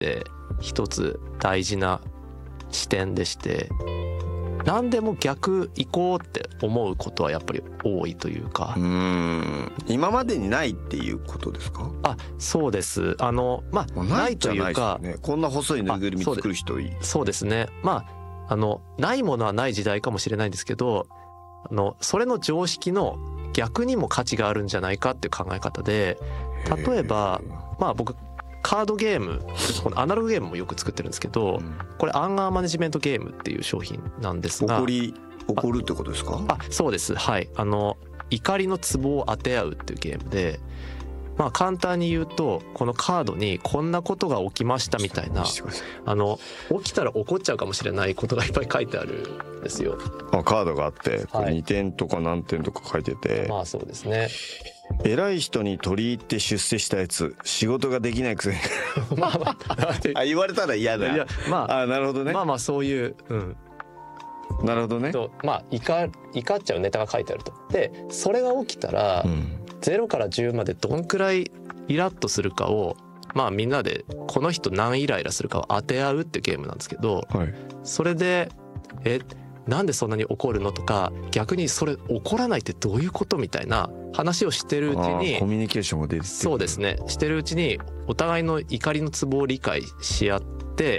って一つ大事な視点でして、何でも逆行こうって思うことはやっぱり多いというか。 今までにないっていうことですか？ そうです。ないというか、 ね、こんな細いぬいぐるみ作る人いい。 そうですね。ないものはない時代かもしれないんですけど、それの常識の逆にも価値があるんじゃないかっていう考え方で、例えば僕カードゲーム、このアナログゲームもよく作ってるんですけど、これアンガーマネジメントゲームっていう商品なんですが、 起こるってことですか？ そうです。はい。怒りのツボを当て合うっていうゲームで、簡単に言うと、このカードにこんなことが起きましたみたいな、起きたら起こっちゃうかもしれないことがいっぱい書いてあるんですよ。 カードがあって、これ2点とか何点とか書いてて、 そうですね。 偉い人に取り入って出世したやつ、仕事ができないくせに言われたら嫌だ。なるほどね。 そういう、 なるほどね。 怒っちゃうネタが書いてあると。でそれが起きたら、0から10までどんくらいイラッとするかを、みんなでこの人何イライラするかを当て合うっていうゲームなんですけど、それでなんでそんなに怒るのとか、逆にそれ怒らないってどういうことみたいな話をしてるうちに、 コミュニケーションが出てくる。 そうですね。してるうちにお互いの怒りのツボを理解し合って、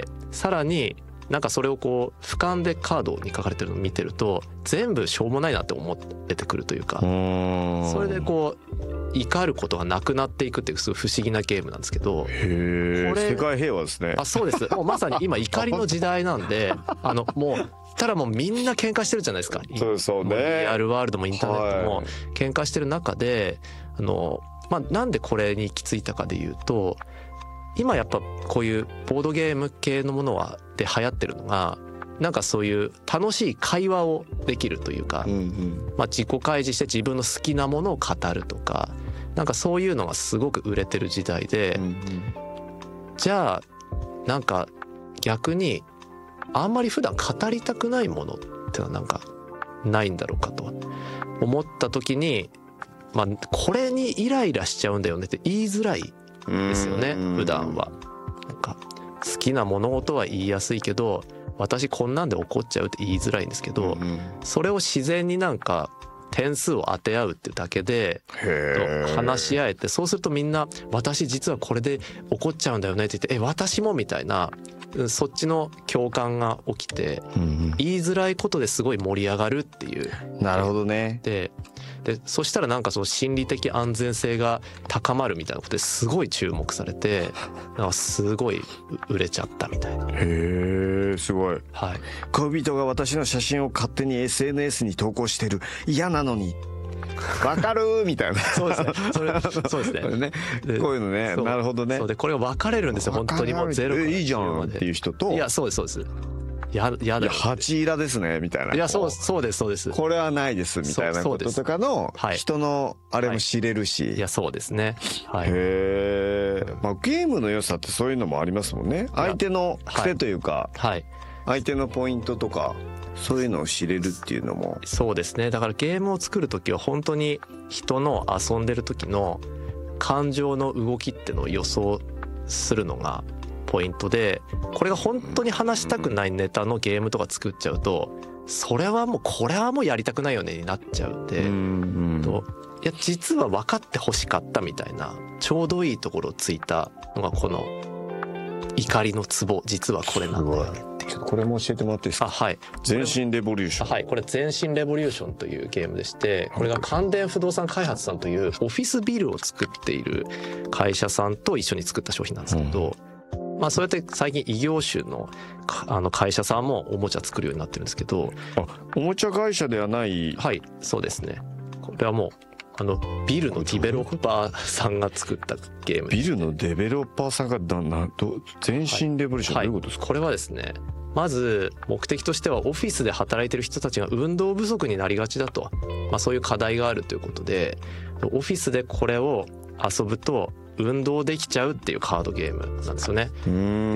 さらになんかそれをこう俯瞰でカードに書かれてるのを見てると、全部しょうもないなって思えてくるというか、それでこう怒ることがなくなっていくっていうすごい不思議なゲームなんですけど。 世界平和ですね。 そうです。もうまさに今怒りの時代なんで、もうただもうみんな喧嘩してるじゃないですか。 そうね。 リアルワールドもインターネットも喧嘩してる中で、なんでこれに行き着いたかでいうと、今やっぱこういうボードゲーム系のもので流行ってるのが、なんかそういう楽しい会話をできるというか、自己開示して自分の好きなものを語るとか、なんかそういうのがすごく売れてる時代で、じゃあなんか逆にあんまり普段語りたくないものってのはなんかないんだろうかと思った時に、これにイライラしちゃうんだよねって言いづらいですよね、普段は。なんか好きな物事は言いやすいけど、私こんなんで怒っちゃうって言いづらいんですけど、それを自然になんか点数を当て合うっていうだけで話し合えて、そうするとみんな私実はこれで怒っちゃうんだよねって言って、私もみたいな、そっちの共感が起きて、言いづらいことですごい盛り上がるっていう。 なるほどね。 でそしたらなんかその心理的安全性が高まるみたいなことですごい注目されて、なんかすごい売れちゃったみたいな。 すごい。恋人が私の写真を勝手に SNS に投稿してる、嫌なのにわかるみたいな。そうですね。そうですね。 こういうのね。なるほどね。 そうで、これが分かれるんですよ。本当にもう0から10まで。 いいじゃんっていう人と、 いやそうですそうです。やだよ。 8イラですねみたいな。 いやそうですそうです。 これはないですみたいなこととかの人のあれも知れるし。 いやそうですね。 ゲームの良さってそういうのもありますもんね。相手の癖というか、相手のポイントとか。そういうのを知れるっていうのも。 そうですね。だからゲームを作る時は本当に人の遊んでる時の感情の動きってのを予想するのがポイントで、これが本当に話したくないネタのゲームとか作っちゃうと、これはもうやりたくないよねになっちゃうんで、いや実は分かって欲しかったみたいな、ちょうどいいところをついたのがこの怒りのツボ、実はこれなんだよねっていう。 これも教えてもらっていいですか？全身レボリューション。 これ全身レボリューションというゲームでして、これが関電不動産開発さんというオフィスビルを作っている会社さんと一緒に作った商品なんですけど、そうやって最近異業種の会社さんもおもちゃ作るようになってるんですけど。 おもちゃ会社ではない。 そうですね。これはもうビルのディベロッパーさんが作ったゲーム。 ビルのデベロッパーさんが全身レボリューション、どういうことですか？ これはですね、まず目的としてはオフィスで働いてる人たちが運動不足になりがちだと、そういう課題があるということで、オフィスでこれを遊ぶと運動できちゃうっていうカードゲームなんですよね。で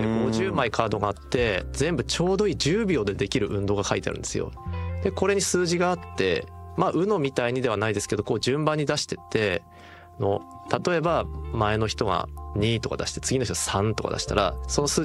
50枚カードがあって、全部ちょうどいい10秒でできる運動が書いてあるんですよ。でこれに数字があって、UNO みたいにではないですけど、こう順番に出してって、 例えば前の人が2とか出して次の人3とか出したらその数字